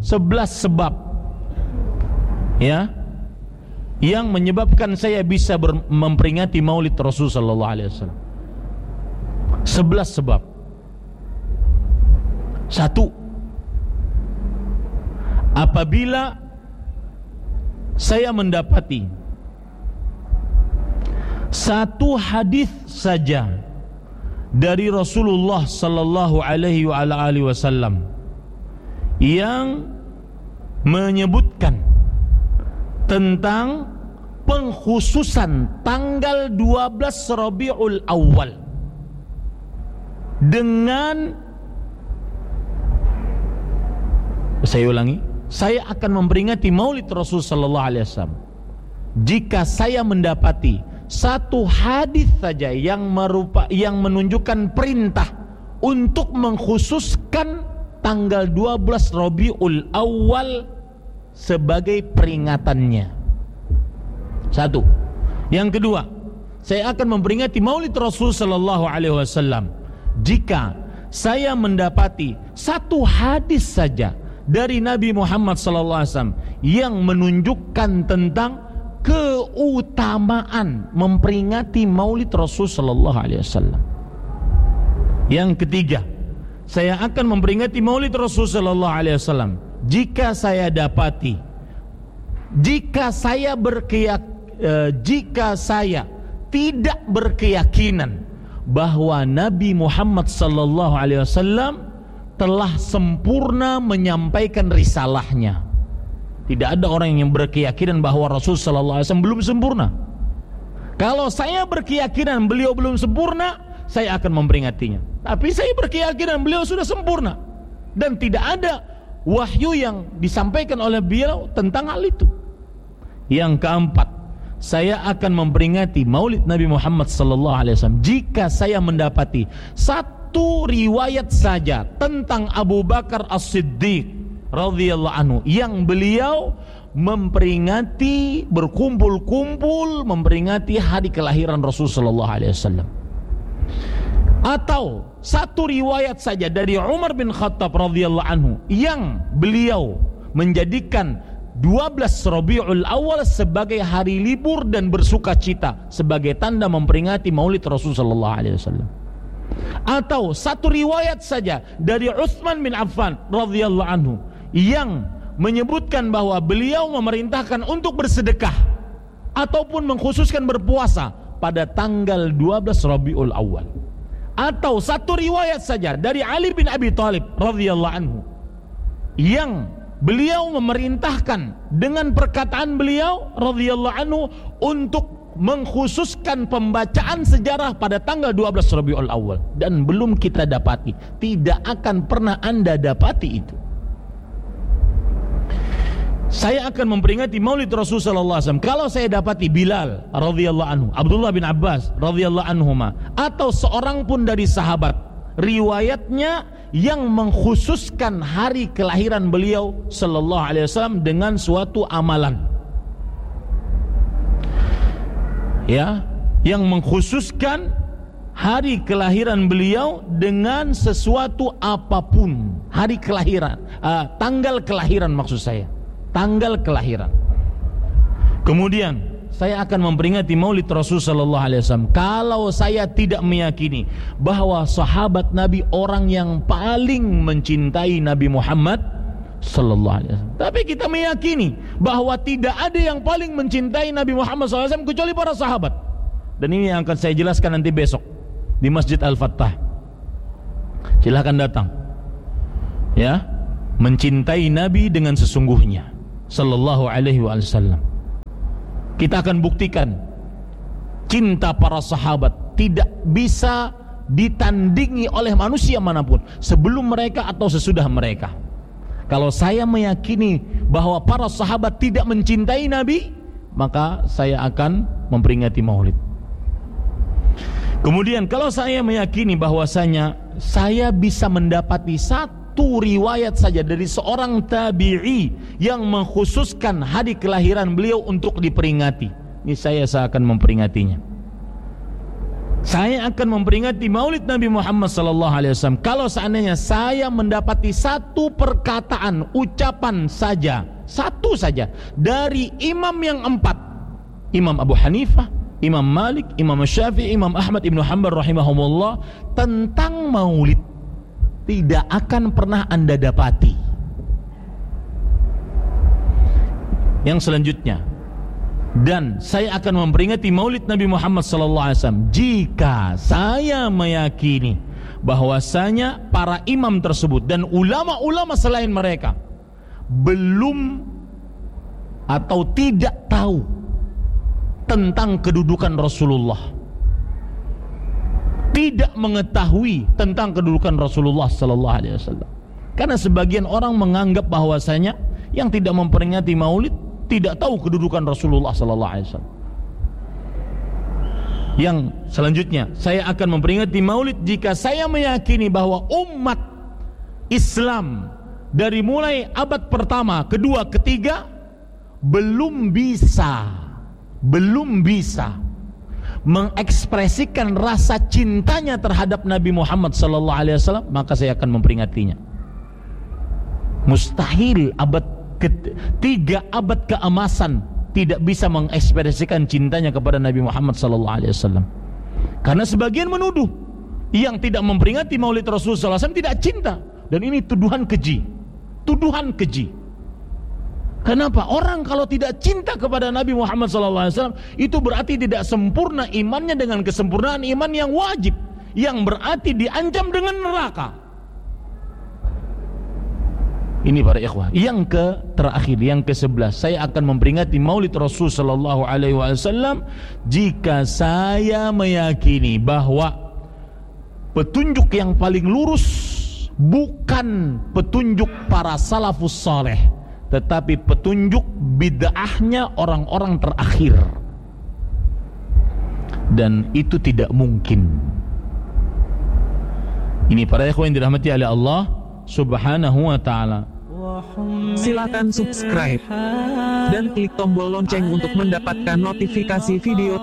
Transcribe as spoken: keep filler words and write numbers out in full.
sebelas sebab ya yang menyebabkan saya bisa ber- memperingati Maulid Rasul sallallahu alaihi wasallam. sebelas sebab. Satu, apabila saya mendapati satu hadis saja dari Rasulullah sallallahu alaihi wa ala alihi wasallam yang menyebutkan tentang pengkhususan tanggal dua belas Rabiul Awal dengan, saya ulangi, saya akan memperingati Maulid Rasul sallallahu alaihi wasallam jika saya mendapati satu hadis saja yang merupa yang menunjukkan perintah untuk mengkhususkan tanggal dua belas Rabiul Awal sebagai peringatannya. Satu. Yang kedua, saya akan memperingati Maulid Rasul sallallahu alaihi wasallam jika saya mendapati satu hadis saja dari Nabi Muhammad sallallahu alaihi wasallam yang menunjukkan tentang keutamaan memperingati Maulid Rasul sallallahu alaihi wasallam. Yang ketiga, saya akan memperingati Maulid Rasul sallallahu alaihi wasallam jika saya dapati jika saya berkeyak eh, jika saya tidak berkeyakinan bahwa Nabi Muhammad sallallahu alaihi wasallam telah sempurna menyampaikan risalahnya. Tidak ada orang yang berkeyakinan bahwa Rasul sallallahu alaihi wasallam belum sempurna. Kalau saya berkeyakinan beliau belum sempurna, saya akan memperingatinya. Tapi saya berkeyakinan beliau sudah sempurna dan tidak ada wahyu yang disampaikan oleh beliau tentang hal itu. Yang keempat, saya akan memperingati Maulid Nabi Muhammad sallallahu alaihi wasallam jika saya mendapati satu riwayat saja tentang Abu Bakar As-Siddiq radhiyallahu anhu yang beliau memperingati, berkumpul-kumpul memperingati hari kelahiran Rasul sallallahu alaihi wasallam. Atau satu riwayat saja dari Umar bin Khattab radhiyallahu anhu yang beliau menjadikan dua belas Rabiul Awal sebagai hari libur dan bersukacita sebagai tanda memperingati Maulid Rasul sallallahu alaihi wasallam. Atau satu riwayat saja dari Utsman bin Affan radhiyallahu anhu yang menyebutkan bahwa beliau memerintahkan untuk bersedekah ataupun mengkhususkan berpuasa pada tanggal dua belas Rabiul Awal. Atau satu riwayat saja dari Ali bin Abi Thalib radhiyallahu anhu yang beliau memerintahkan dengan perkataan beliau radhiyallahu anhu untuk mengkhususkan pembacaan sejarah pada tanggal dua belas Rabiul Awal, dan belum kita dapati, tidak akan pernah Anda dapati itu. Saya akan memperingati Maulid Rasul sallallahu alaihi wasallam kalau saya dapati Bilal radhiyallahu anhu, Abdullah bin Abbas radhiyallahu anhuma, atau seorang pun dari sahabat riwayatnya yang mengkhususkan hari kelahiran beliau sallallahu alaihi wasallam dengan suatu amalan. Ya, yang mengkhususkan hari kelahiran beliau dengan sesuatu apapun. Hari kelahiran, uh, tanggal kelahiran maksud saya. Tanggal kelahiran. Kemudian saya akan memperingati Maulid Rasul sallallahu alaihi wasallam kalau saya tidak meyakini bahwa sahabat Nabi orang yang paling mencintai Nabi Muhammad sallallahu alaihi wasallam. Tapi kita meyakini bahwa tidak ada yang paling mencintai Nabi Muhammad sallallahu alaihi wasallam kecuali para sahabat. Dan ini yang akan saya jelaskan nanti besok di Masjid Al-Fattah. Silakan datang. Ya, mencintai Nabi dengan sesungguhnya sallallahu alaihi wasallam. Kita akan buktikan cinta para sahabat tidak bisa ditandingi oleh manusia manapun sebelum mereka atau sesudah mereka. Kalau saya meyakini bahwa para sahabat tidak mencintai Nabi, maka saya akan memperingati Maulid. Kemudian kalau saya meyakini bahwasanya saya bisa mendapati satu riwayat saja dari seorang tabi'i yang mengkhususkan hari kelahiran beliau untuk diperingati, ini saya akan memperingatinya. Saya akan memperingati Maulid Nabi Muhammad sallallahu alaihi wasallam kalau seandainya saya mendapati satu perkataan, ucapan saja, satu saja dari imam yang empat, Imam Abu Hanifah, Imam Malik, Imam Syafi'i, Imam Ahmad Ibn Hanbal rahimahumullah, tentang Maulid, tidak akan pernah Anda dapati. Yang selanjutnya, dan saya akan memperingati Maulid Nabi Muhammad sallallahu alaihi wasallam jika saya meyakini bahwasanya para imam tersebut dan ulama-ulama selain mereka belum atau tidak tahu tentang kedudukan Rasulullah, tidak mengetahui tentang kedudukan Rasulullah sallallahu alaihi wasallam. Karena sebagian orang menganggap bahwasanya yang tidak memperingati Maulid tidak tahu kedudukan Rasulullah sallallahu alaihi wasallam. Yang selanjutnya, saya akan memperingati Maulid jika saya meyakini bahwa umat Islam dari mulai abad pertama, kedua, ketiga belum bisa belum bisa mengekspresikan rasa cintanya terhadap Nabi Muhammad sallallahu alaihi wasallam, maka saya akan memperingatinya. Mustahil abad ketiga, abad keemasan, tidak bisa mengekspresikan cintanya kepada Nabi Muhammad sallallahu alaihi wasallam. Karena sebagian menuduh yang tidak memperingati Maulid Rasul sallallahu alaihi wasallam tidak cinta, dan ini tuduhan keji. Tuduhan keji. Kenapa? Orang kalau tidak cinta kepada Nabi Muhammad sallallahu alaihi wasallam, itu berarti tidak sempurna imannya dengan kesempurnaan iman yang wajib, yang berarti diancam dengan neraka. Ini para ikhwah. Yang ke terakhir, yang ke sebelas, saya akan memperingati Maulid Rasul sallallahu alaihi wasallam jika saya meyakini bahwa petunjuk yang paling lurus bukan petunjuk para salafus saleh, tetapi petunjuk bid'ahnya orang-orang terakhir. Dan itu tidak mungkin. Ini para ikhwan yang dirahmati oleh Allah Subhanahu wa ta'ala. Silakan subscribe dan klik tombol lonceng untuk mendapatkan notifikasi video